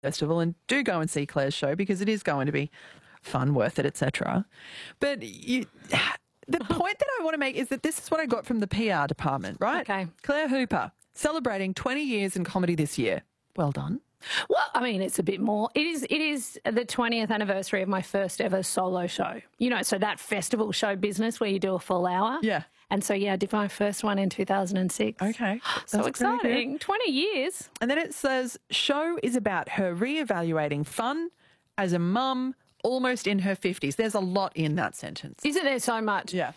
festival, and do go and see Claire's show because it is going to be fun, worth it, etc. But the point that I want to make is that this is what I got from the PR department, right? Okay. Claire Hooper, celebrating 20 years in comedy this year. Well done. Well, I mean, it's a bit more. It is the 20th anniversary of my first ever solo show. You know, so that festival show business where you do a full hour. Yeah. And so, yeah, I did my first one in 2006. Okay. So That's exciting. 20 years. And then it says, show is about her reevaluating fun as a mum almost in her 50s. There's a lot in that sentence. Isn't there so much? Yeah.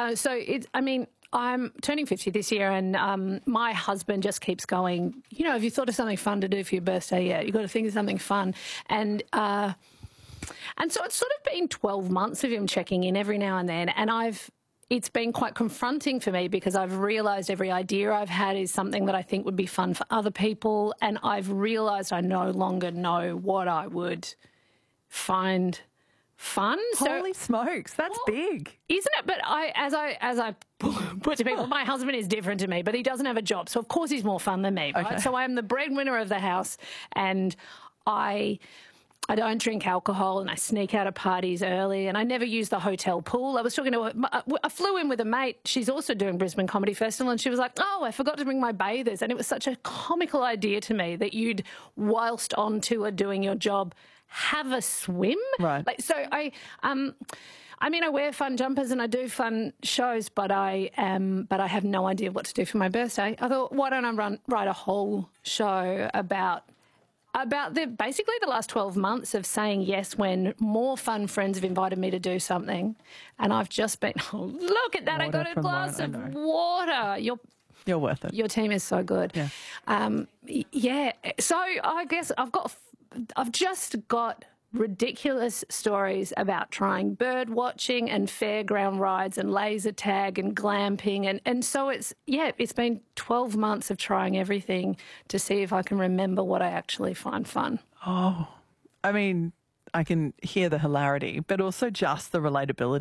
I'm turning 50 this year, and my husband just keeps going, you know, have you thought of something fun to do for your birthday yet? You've got to think of something fun. And so it's sort of been 12 months of him checking in every now and then, and it's been quite confronting for me because I've realised every idea I've had is something that I think would be fun for other people, and I've realised I no longer know what I would find fun. Holy smokes, that's big. Isn't it? But as I put to people, my husband is different to me, but he doesn't have a job, so of course he's more fun than me, right? Okay. So I am the breadwinner of the house, and I don't drink alcohol, and I sneak out of parties early, and I never use the hotel pool. I flew in with a mate. She's also doing Brisbane Comedy Festival, and she was like, oh, I forgot to bring my bathers. And it was such a comical idea to me that you'd, whilst on tour doing your job, have a swim. Right. I wear fun jumpers and I do fun shows, but I have no idea what to do for my birthday. I thought, why don't I write a whole show about basically the last 12 months of saying yes when more fun friends have invited me to do something, and I've just been, oh, look at that, I got a glass of water. You're worth it. Your team is so good. Yeah. So I guess I've just got ridiculous stories about trying bird watching and fairground rides and laser tag and glamping, and so it's been 12 months of trying everything to see if I can remember what I actually find fun. Oh, I mean, I can hear the hilarity, but also just the relatability.